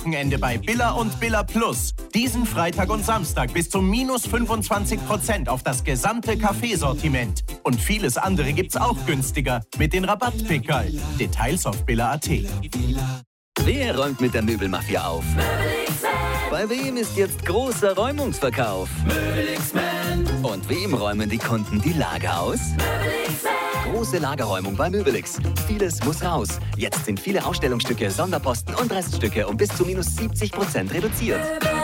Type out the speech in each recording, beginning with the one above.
Wochenende bei Billa und Billa Plus. Diesen Freitag und Samstag bis zu minus 25% auf das gesamte Kaffeesortiment. Und vieles andere gibt's auch günstiger mit den Rabattpickerl. Details auf billa.at. Wer räumt mit der Möbelmafia auf? Bei wem ist jetzt großer Räumungsverkauf? Und wem räumen die Kunden die Lager aus? Große Lagerräumung bei Möbelix. Vieles muss raus. Jetzt sind viele Ausstellungsstücke, Sonderposten und Reststücke um bis zu minus 70% reduziert.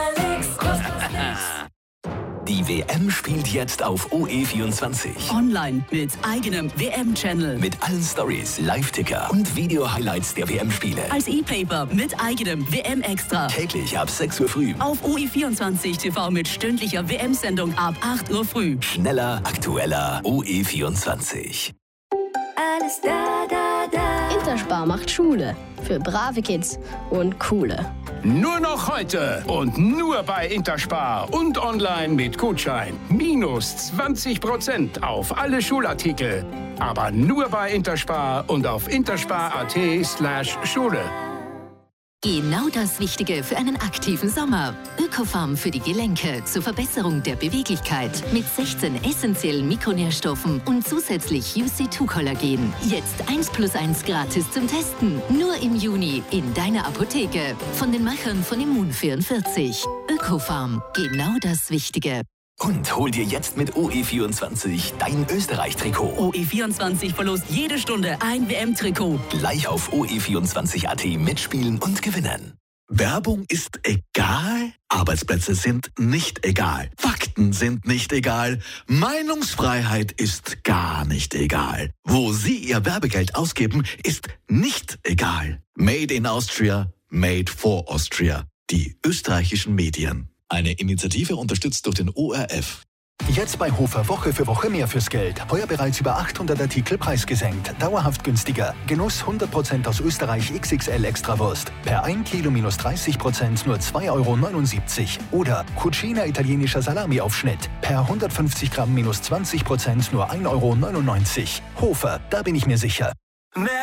Die WM spielt jetzt auf OE24. Online mit eigenem WM-Channel. Mit allen Stories, Live-Ticker und Video-Highlights der WM-Spiele. Als E-Paper mit eigenem WM-Extra. Täglich ab 6 Uhr früh. Auf OE24 TV mit stündlicher WM-Sendung ab 8 Uhr früh. Schneller, aktueller, OE24. Alles da. Interspar macht Schule. Für brave Kids und coole. Nur noch heute und nur bei Interspar und online mit Gutschein. Minus 20% auf alle Schulartikel. Aber nur bei Interspar und auf interspar.at/Schule. Genau das Richtige für einen aktiven Sommer. Ökofarm für die Gelenke zur Verbesserung der Beweglichkeit mit 16 essentiellen Mikronährstoffen und zusätzlich UC2-Kollagen. Jetzt 1+1 gratis zum Testen. Nur im Juni in deiner Apotheke. Von den Machern von Immun44. Ökofarm. Genau das Richtige. Und hol dir jetzt mit OE24 dein Österreich-Trikot. OE24 verlost jede Stunde ein WM-Trikot. Gleich auf OE24.at mitspielen und gewinnen. Werbung ist egal, Arbeitsplätze sind nicht egal, Fakten sind nicht egal, Meinungsfreiheit ist gar nicht egal. Wo Sie Ihr Werbegeld ausgeben, ist nicht egal. Made in Austria, made for Austria. Die österreichischen Medien. Eine Initiative unterstützt durch den ORF. Jetzt bei Hofer Woche für Woche mehr fürs Geld. Heuer bereits über 800 Artikel preisgesenkt. Dauerhaft günstiger. Genuss 100% aus Österreich XXL Extrawurst. Per 1 Kilo minus 30% nur 2,79 €. Oder Cucina italienischer Salami-Aufschnitt. Per 150 Gramm minus 20% nur 1,99 €. Hofer, da bin ich mir sicher.